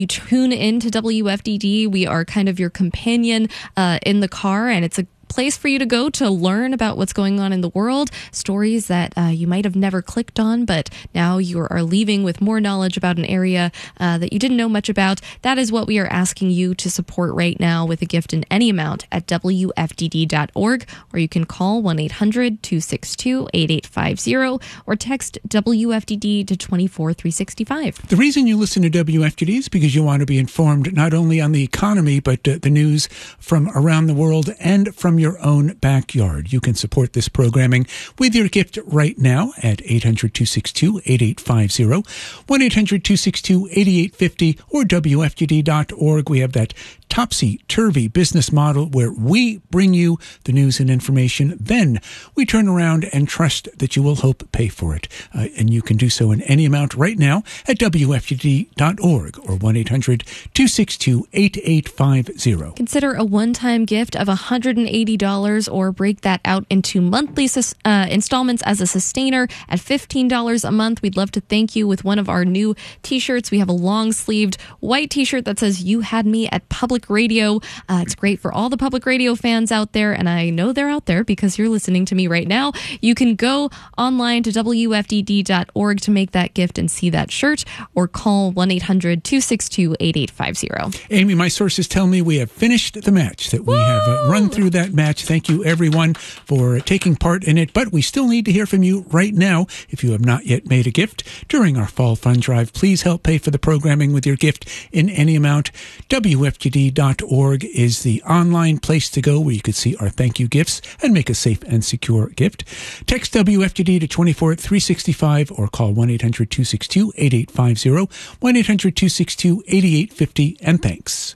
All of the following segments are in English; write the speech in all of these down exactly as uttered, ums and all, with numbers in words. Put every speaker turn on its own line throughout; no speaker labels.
You tune in to W F D D. We are kind of your companion uh, in the car, and it's a place for you to go to learn about what's going on in the world, stories that uh, you might have never clicked on, but now you are leaving with more knowledge about an area uh, that you didn't know much about. That is what we are asking you to support right now with a gift in any amount at W F D D dot org, or you can call one eight hundred two six two eight eight five zero or text W F D D to two four three six five.
The reason you listen to W F D D is because you want to be informed not only on the economy, but uh, the news from around the world and from your own backyard. You can support this programming with your gift right now at eight hundred two six two eight eight five zero, one eight hundred two six two eight eight five zero, or W F D D dot org. We have that topsy-turvy business model where we bring you the news and information. Then we turn around and trust that you will help pay for it. Uh, and you can do so in any amount right now at W F D D dot org or one eight hundred two six two eight eight five zero.
Consider a one-time gift of one hundred eighty dollars or break that out into monthly uh, installments as a sustainer at fifteen dollars a month. We'd love to thank you with one of our new t-shirts. We have a long-sleeved white t-shirt that says "You Had Me at Public Radio." Uh, it's great for all the public radio fans out there, and I know they're out there because you're listening to me right now. You can go online to W F D D dot org to make that gift and see that shirt, or call one eight hundred two six two eight eight five zero.
Amy, my sources tell me we have finished the match, that we Woo! have uh, run through that match. Thank you, everyone, for taking part in it, but we still need to hear from you right now. If you have not yet made a gift during our Fall Fund Drive, please help pay for the programming with your gift in any amount. W F D D dot org is the online place to go where you can see our thank you gifts and make a safe and secure gift. Text W F D D to two four three six five or call one eight hundred two six two eight eight five zero, one eight hundred two six two eight eight five zero, and thanks.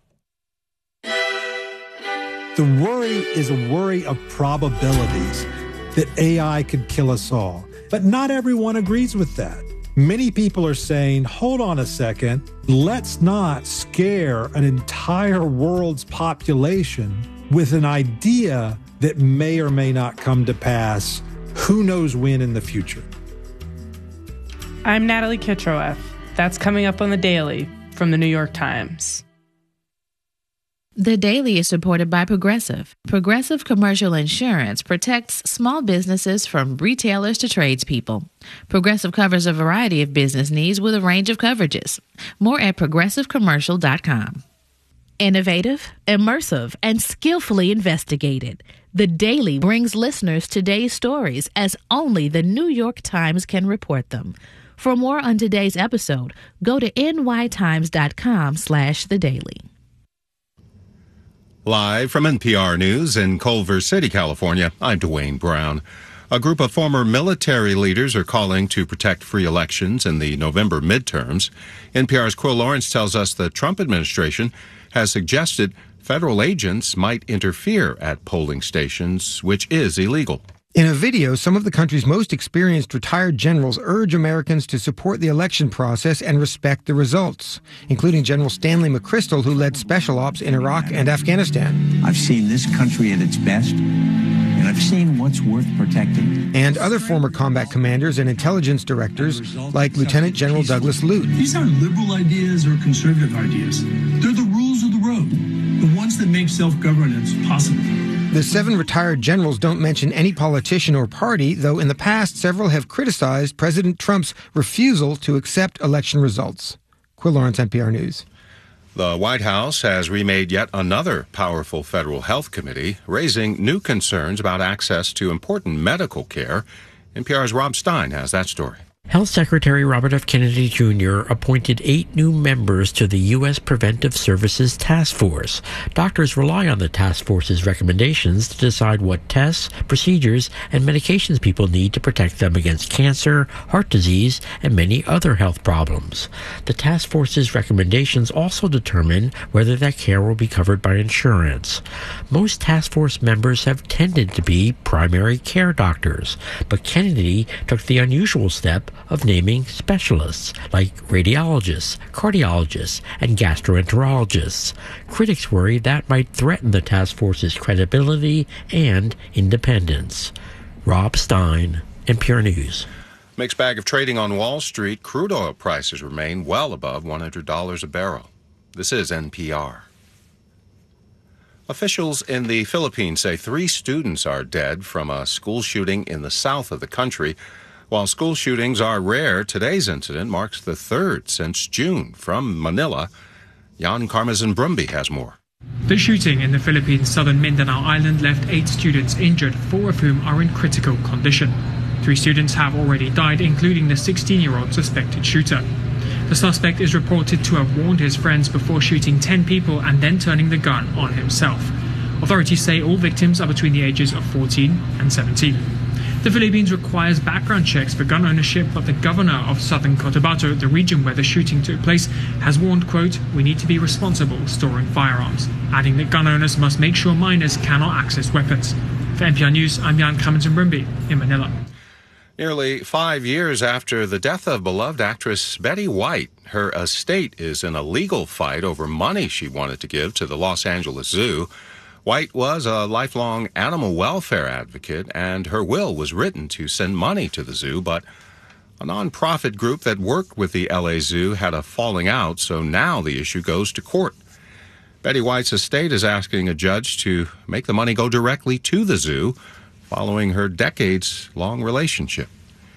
The worry is a worry of probabilities that A I could kill us all. But not everyone agrees with that. Many people are saying, hold on a second, let's not scare an entire world's population with an idea that may or may not come to pass, who knows when in the future.
I'm Natalie Kitroeff. That's coming up on The Daily from the New York Times.
The Daily is supported by Progressive. Progressive Commercial Insurance protects small businesses from retailers to tradespeople. Progressive covers a variety of business needs with a range of coverages. More at progressive commercial dot com. Innovative, immersive, and skillfully investigated. The Daily brings listeners today's stories as only the New York Times can report them. For more on today's episode, go to N Y times dot com slash the daily.
Live from N P R News in Culver City, California, I'm Dwayne Brown. A group of former military leaders are calling to protect free elections in the November midterms. N P R's Quill Lawrence tells us the Trump administration has suggested federal agents might interfere at polling stations, which is illegal.
In a video, some of the country's most experienced retired generals urge Americans to support the election process and respect the results, including General Stanley McChrystal, who led special ops in Iraq and Afghanistan.
I've seen this country at its best, and I've seen what's worth protecting.
And other former combat commanders and intelligence directors, like Lieutenant General Douglas Lute.
These aren't liberal ideas or conservative ideas. They're the rules of the road, the ones that make self-governance possible.
The seven retired generals don't mention any politician or party, though in the past several have criticized President Trump's refusal to accept election results. Quill Lawrence, N P R News.
The White House has remade yet another powerful federal health committee, raising new concerns about access to important medical care. N P R's Rob Stein has that story.
Health Secretary Robert F. Kennedy Junior appointed eight new members to the U S Preventive Services Task Force. Doctors rely on the task force's recommendations to decide what tests, procedures, and medications people need to protect them against cancer, heart disease, and many other health problems. The task force's recommendations also determine whether that care will be covered by insurance. Most task force members have tended to be primary care doctors, but Kennedy took the unusual step of naming specialists like radiologists, cardiologists, and gastroenterologists. Critics worry that might threaten the task force's credibility and independence. Rob Stein, N P R News.
Mixed bag of trading on Wall Street. Crude oil prices remain well above one hundred dollars a barrel. This is N P R. Officials in the Philippines say three students are dead from a school shooting in the south of the country. While school shootings are rare, today's incident marks the third since June. From Manila, Jan Karmazin Brumby has more.
The shooting in the Philippines' southern Mindanao Island left eight students injured, four of whom are in critical condition. Three students have already died, including the sixteen-year-old suspected shooter. The suspect is reported to have warned his friends before shooting ten people and then turning the gun on himself. Authorities say all victims are between the ages of fourteen and seventeen. The Philippines requires background checks for gun ownership, but the governor of southern Cotabato, the region where the shooting took place, has warned, quote, "We need to be responsible storing firearms," adding that gun owners must make sure minors cannot access weapons. For N P R News, I'm Jan Karmazin Brumby in Manila.
Nearly five years after the death of beloved actress Betty White, her estate is in a legal fight over money she wanted to give to the Los Angeles Zoo. White was a lifelong animal welfare advocate, and her will was written to send money to the zoo, but a nonprofit group that worked with the L A Zoo had a falling out, so now the issue goes to court. Betty White's estate is asking a judge to make the money go directly to the zoo, following her decades-long relationship.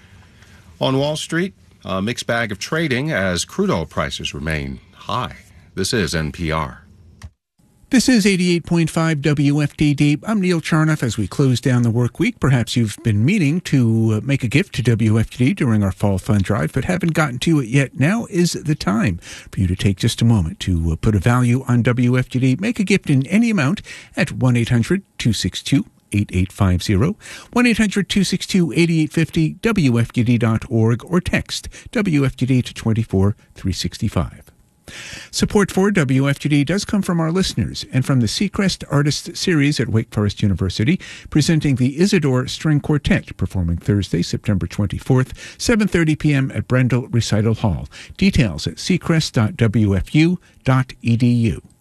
On Wall Street, a mixed bag of trading as crude oil prices remain high. This is N P R.
This is eighty-eight point five W F T D. I'm Neil Charnoff. As we close down the work week, perhaps you've been meaning to make a gift to W F T D during our fall fund drive, but haven't gotten to it yet. Now is the time for you to take just a moment to put a value on W F T D. Make a gift in any amount at one eight hundred two six two eight eight five zero, one eight hundred two six two eight eight five zero, W F T D dot org, or text W F T D to two four three six five. Support for W F T D does come from our listeners and from the Seacrest Artists Series at Wake Forest University, presenting the Isidore String Quartet, performing Thursday, September twenty-fourth, seven thirty p.m. at Brendel Recital Hall. Details at seacrest dot w f u dot e d u.